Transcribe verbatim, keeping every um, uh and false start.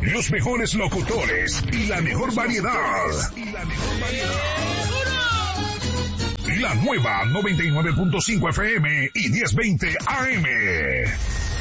los mejores locutores y la mejor variedad. Y la mejor variedad. La nueva noventa y nueve punto cinco F M y diez veinte A M.